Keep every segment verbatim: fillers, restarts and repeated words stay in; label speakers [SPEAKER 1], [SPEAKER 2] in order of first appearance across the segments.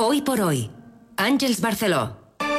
[SPEAKER 1] Hoy por hoy, Àngels Barceló.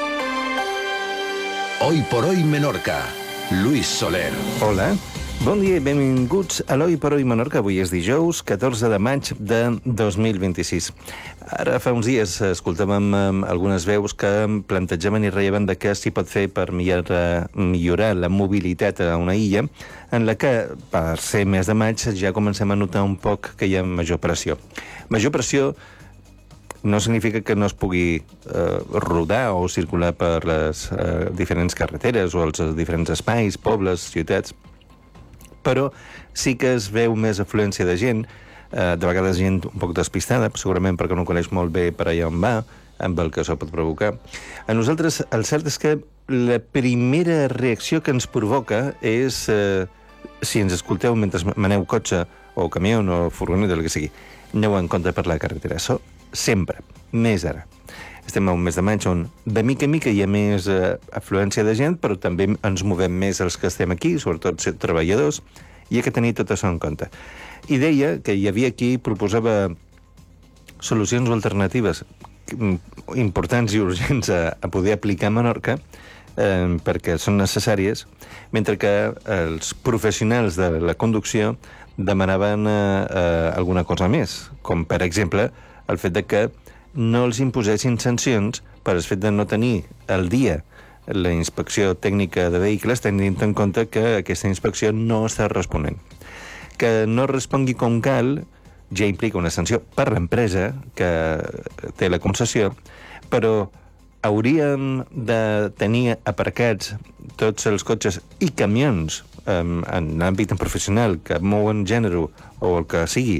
[SPEAKER 2] Hoy por hoy Menorca, Luis Soler.
[SPEAKER 3] Hola, bon dia i benvinguts a l'Hoy por hoy Menorca. Avui és dijous, catorze de maig de dos mil vint-i-sis. Ara fa uns dies escoltàvem algunes veus que plantejaven i rellaven de què s'hi pot fer per millorar, millorar la mobilitat a una illa en la que, per ser mes de maig, ja comencem a notar un poc que hi ha major pressió. Major pressió no significa que no es pugui eh, rodar o circular per les eh, diferents carreteres o els diferents espais, pobles, ciutats, però sí que es veu més afluència de gent, eh, de vegades gent un poc despistada, segurament perquè no coneix molt bé per allà on va, amb el que això pot provocar. A nosaltres, el cert és que la primera reacció que ens provoca és, eh, si ens escolteu mentre maneu cotxe o camió o furgoneta, el que sigui, aneu en compte per la carretera. Això sempre, més ara. Estem a un mes de maig on de mica en mica hi ha més eh, afluència de gent, però també ens movem més els que estem aquí, sobretot treballadors, i hi ha que tenir tot això en compte. I deia que hi havia qui proposava solucions alternatives importants i urgents a, a poder aplicar a Menorca, eh, perquè són necessàries, mentre que els professionals de la conducció demanaven eh, eh, alguna cosa més, com per exemple el fet de que no els imposessin sancions per el fet de no tenir al dia la inspecció tècnica de vehicles, tenint en compte que aquesta inspecció no està responent. Que no respongui com cal ja implica una sanció per l'empresa que té la concessió, però hauríem de tenir aparcats tots els cotxes i camions um, en l'àmbit professional que mouen gènere o el que sigui,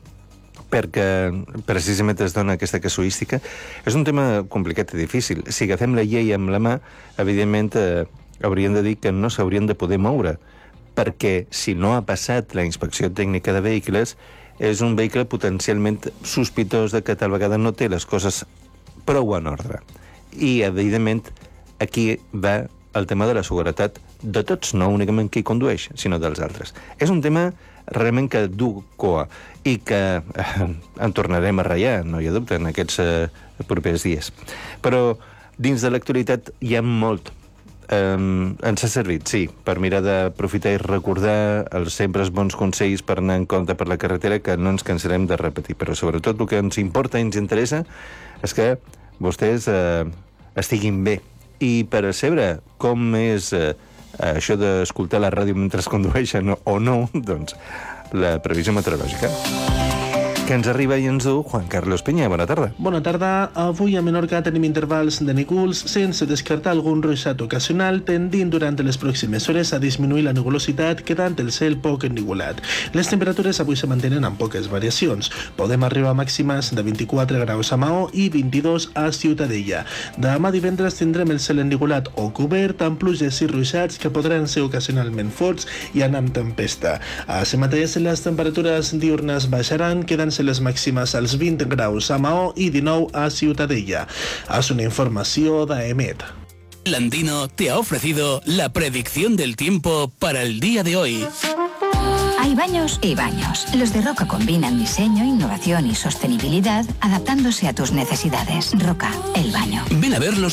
[SPEAKER 3] perquè precisament es dona aquesta casuística. És un tema complicat i difícil. Si agafem la llei amb la mà, evidentment eh, hauríem de dir que no s'haurien de poder moure, perquè si no ha passat la inspecció tècnica de vehicles, és un vehicle potencialment sospitós de que tal vegada no té les coses prou en ordre. I, evidentment, aquí va el tema de la seguretat de tots, no únicament qui condueix, sinó dels altres. És un tema realment que du coa i que eh, en tornarem a ratllar, no hi ha dubte, en aquests eh, propers dies. Però dins de l'actualitat hi ha molt. Eh, ens ha servit, sí, per mirar d'aprofitar i recordar els sempre bons consells per anar en compte per la carretera, que no ens cansarem de repetir. Però sobretot el que ens importa i ens interessa és que vostès eh, estiguin bé. I per saber com és eh, això d'escoltar la ràdio mentre es condueixen o no, doncs la previsió meteorològica que ens arriba i ens du Juan Carlos Peña. Bona tarda.
[SPEAKER 4] Bona tarda. Avui a Menorca tenim intervals de núvols sense descartar algun ruixat ocasional, tendint durant les pròximes hores a disminuir la nuvolositat, quedant el cel poc ennuvolat. Les temperatures avui se mantenen amb poques variacions. Podem arribar a màximes de vint-i-quatre graus a Maó i vint-i-dos a Ciutadella. Demà divendres tindrem el cel ennuvolat o cobert amb pluges i ruixats que podran ser ocasionalment forts i anar amb tempesta. Així mateix, les temperatures diurnes baixaran, quedant les màximes als vint graus a Maó i dinou a Ciutadella. Es una informació d'Emet.
[SPEAKER 5] Landino te ha ofrecido la predicción del tiempo para el día de hoy.
[SPEAKER 6] Hay baños y baños. Los de Roca combinan diseño, innovación y sostenibilidad, adaptándose a tus necesidades. Roca, el baño.
[SPEAKER 5] Ven a verlos